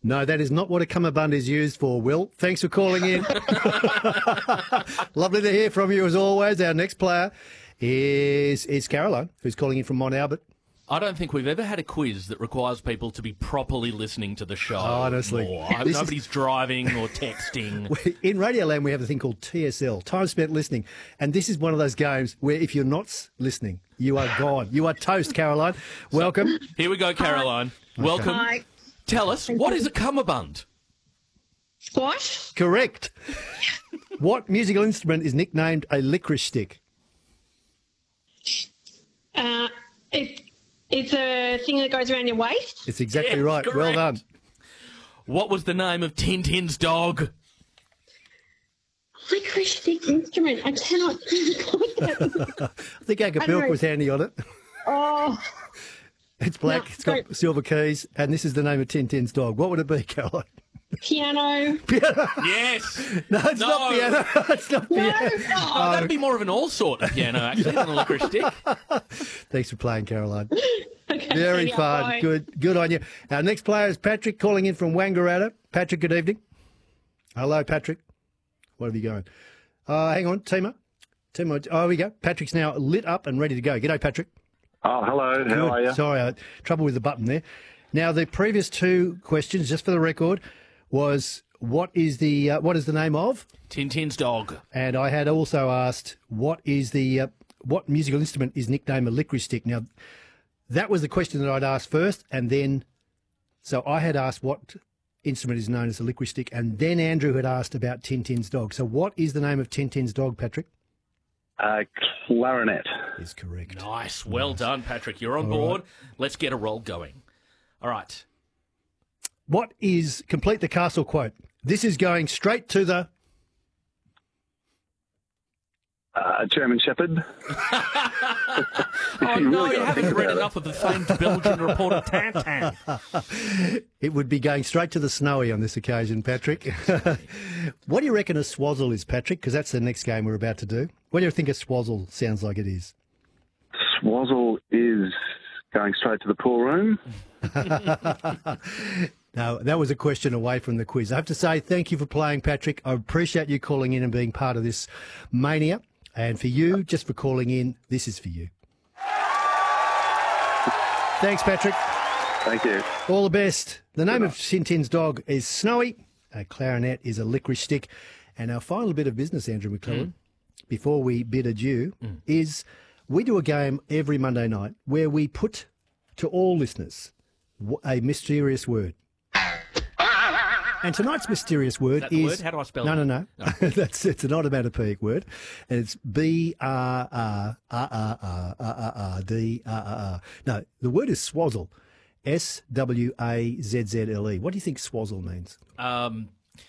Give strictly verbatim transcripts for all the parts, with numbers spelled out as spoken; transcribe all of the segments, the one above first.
No, that is not what a cummerbund is used for, Will. Thanks for calling in. Lovely to hear from you as always. Our next player is, is Caroline, who's calling in from Mont Albert. I don't think we've ever had a quiz that requires people to be properly listening to the show. Honestly. More. I hope This nobody's is- driving or texting. In Radioland, we have a thing called T S L, time spent listening. And this is one of those games where if you're not s- listening, you are gone. You are toast, Caroline. Welcome. Here we go, Caroline. Welcome. Hi. Tell us, what is a cummerbund? Squash? Correct. What musical instrument is nicknamed a licorice stick? Uh, it, it's a thing that goes around your waist. It's exactly Yes, right. Well correct. done. What was the name of Tintin's dog? Licorice stick instrument. I cannot think of that. I think Acapulco know. was handy on it. Oh, It's black, No, it's got don't. silver keys, and this is the name of Tintin's dog. What would it be, Caroline? piano. Yes. No, it's No. not piano. It's not No. piano. Oh, that'd be more of an all sort of piano, actually, than a licorice stick. Thanks for playing, Caroline. Okay, Very yeah, fun. bye. Good good on you. Our next player is Patrick, calling in from Wangaratta. Patrick, good evening. Hello, Patrick. What have you going? Uh, hang on, Timo. Timo. Oh, here we go. Patrick's now lit up and ready to go. G'day, Patrick. Oh, hello. How Good. are you? Sorry, uh, trouble with the button there. Now, the previous two questions, just for the record, was what is the uh, what is the name of? Tintin's dog. And I had also asked what is the uh, what musical instrument is nicknamed a licorice stick. Now, that was the question that I'd asked first, and then so I had asked what instrument is known as a licorice stick, and then Andrew had asked about Tintin's dog. So, what is the name of Tintin's dog, Patrick? Uh, clarinet. Is correct. Nice. Well done, Patrick. You're on board. Let's get a roll going. All right. What is complete the castle quote? This is going straight to the. Uh, German Shepherd. Oh, no, you haven't read enough of the famed Belgian reporter Tintin. It would be going straight to the snowy on this occasion, Patrick. What do you reckon a swazzle is, Patrick? Because that's the next game we're about to do. What do you think a swazzle sounds like it is? Swazzle is going straight to the pool room. No, that was a question away from the quiz. I have to say thank you for playing, Patrick. I appreciate you calling in and being part of this mania. And for you, just for calling in, this is for you. Thanks, Patrick. Thank you. All the best. The name of Tintin's dog is Snowy. A clarinet is a licorice stick. And our final bit of business, Andrew McClellan, before we bid adieu, is we do a game every Monday night where we put to all listeners w- a mysterious word. And tonight's mysterious word that the is... word? How do I spell no, it? No, no, no. That's It's an onomatopoeic word. And it's B R R R R R R R R D R R R. No, the word is swazzle. S W A Z Z L E. What do you think swazzle means? Um,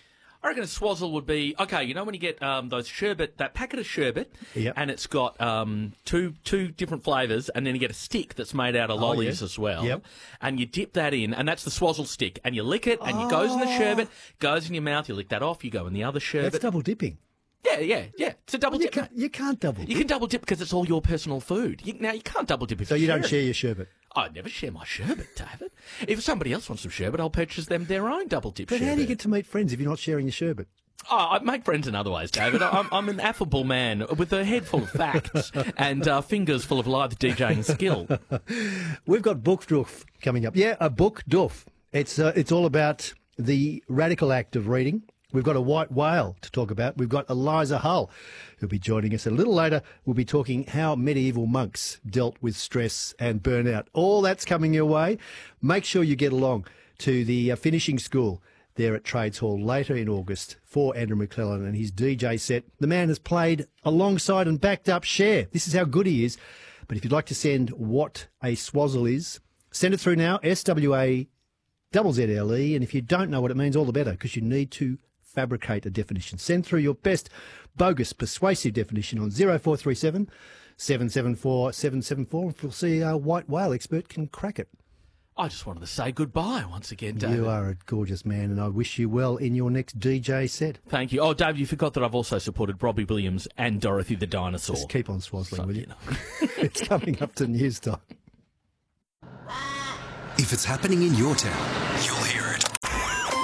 I reckon a swazzle would be, okay, you know when you get um, those sherbet, that packet of sherbet, Yep. and it's got um, two two different flavours, and then you get a stick that's made out of Oh, lollies yeah. as well. Yep. And you dip that in, and that's the swazzle stick, and you lick it, and it goes in the sherbet, goes in your mouth, you lick that off, you go in the other sherbet. That's double dipping. yeah, yeah, yeah. It's a double You dip. can't, you can't double You dip. can double dip because it's all your personal food. You, now, you can't double dip if So you don't share share it. your sherbet. I never share my sherbet, David. If somebody else wants some sherbet, I'll purchase them their own double dip But sherbet. how do you get to meet friends if you're not sharing your sherbet? Oh, I make friends in other ways, David. I'm, I'm an affable man with a head full of facts and uh, fingers full of live DJing skill. We've got Book Doof coming up. Yeah, a Book Doof. It's, uh, it's all about the radical act of reading. We've got a white whale to talk about. We've got Eliza Hull, who'll be joining us a little later. We'll be talking how medieval monks dealt with stress and burnout. All that's coming your way. Make sure you get along to the uh, finishing school there at Trades Hall later in August for Andrew McClellan and his D J set. The man has played alongside and backed up Cher. This is how good he is. But if you'd like to send what a swazzle is, send it through now, S W A Z Z L E. And if you don't know what it means, all the better, because you need to fabricate a definition. Send through your best bogus persuasive definition on zero four three seven, seven seven four, seven seven four. If we'll see our white whale expert can crack it. I just wanted to say goodbye once again, David. You are a gorgeous man, and I wish you well in your next D J set. Thank you. Oh, Dave, you forgot that I've also supported Robbie Williams and Dorothy the Dinosaur. Just keep on swazzling, Fuck will you you? know. It's coming up to news time. If it's happening in your town, you'll hear it.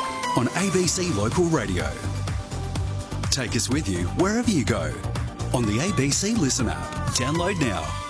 on A B C Local Radio. Take us with you wherever you go on the A B C Listen app. Download now.